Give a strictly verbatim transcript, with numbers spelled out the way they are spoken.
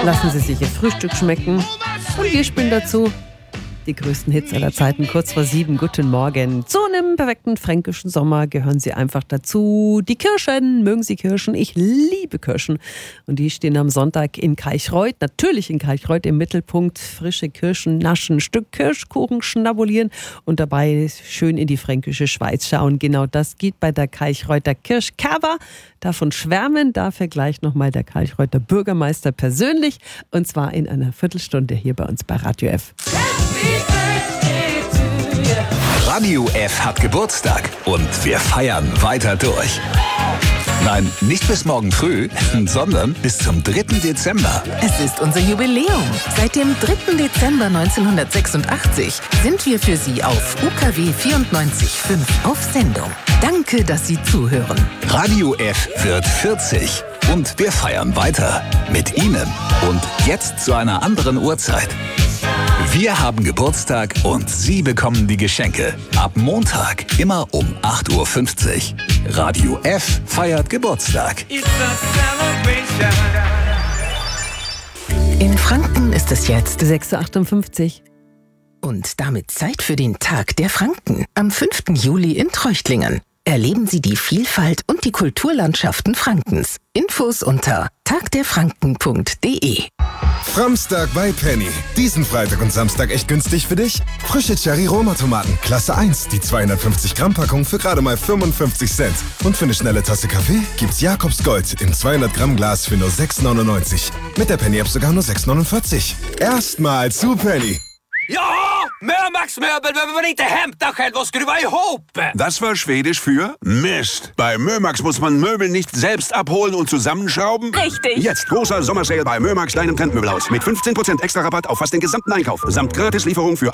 Lassen Sie sich Ihr Frühstück schmecken. Und wir spielen dazu die größten Hits aller Zeiten, kurz vor sieben. Guten Morgen. Zu einem perfekten fränkischen Sommer gehören Sie einfach dazu. Die Kirschen, mögen Sie Kirschen? Ich liebe Kirschen. Und die stehen am Sonntag in Kaichreuth, natürlich in Kaichreuth im Mittelpunkt. Frische Kirschen naschen, Stück Kirschkuchen schnabulieren und dabei schön in die fränkische Schweiz schauen. Genau das geht bei der Kaichreuther Kirschkava. Davon schwärmen darf er gleich nochmal der Kaichreuther Bürgermeister persönlich. Und zwar in einer Viertelstunde hier bei uns bei Radio F. Radio F hat Geburtstag und wir feiern weiter durch. Nein, nicht bis morgen früh, sondern bis zum dritten Dezember. Es ist unser Jubiläum. Seit dem dritten Dezember neunzehnhundertsechsundachtzig sind wir für Sie auf U K W vierundneunzig Komma fünf auf Sendung. Danke, dass Sie zuhören. Radio F wird vierzig und wir feiern weiter mit Ihnen. Und jetzt zu einer anderen Uhrzeit. Wir haben Geburtstag und Sie bekommen die Geschenke. Ab Montag immer um acht Uhr fünfzig. Radio F feiert Geburtstag. In Franken ist es jetzt sechs Uhr achtundfünfzig. Und damit Zeit für den Tag der Franken am fünften Juli in Treuchtlingen. Erleben Sie die Vielfalt und die Kulturlandschaften Frankens. Infos unter tagderfranken punkt de. Framstag bei Penny. Diesen Freitag und Samstag echt günstig für dich? Frische Cherry-Roma-Tomaten, Klasse eins, die zweihundertfünfzig Gramm Packung für gerade mal fünfundfünfzig Cent. Und für eine schnelle Tasse Kaffee gibt's Jakobs Gold im zweihundert Gramm Glas für nur sechs neunundneunzig. Mit der Penny-App sogar nur sechs neunundvierzig. Erstmal zu Penny. Ja, Mömax-Möbel wenn man inte hämta själv och skruva ihop. Das war Schwedisch für Mist. Bei Mömax muss man Möbel nicht selbst abholen und zusammenschrauben. Richtig. Jetzt großer Sommersale bei Mömax, deinem Trendmöbelhaus. Mit fünfzehn Prozent extra Rabatt auf fast den gesamten Einkauf. Samt Gratislieferung für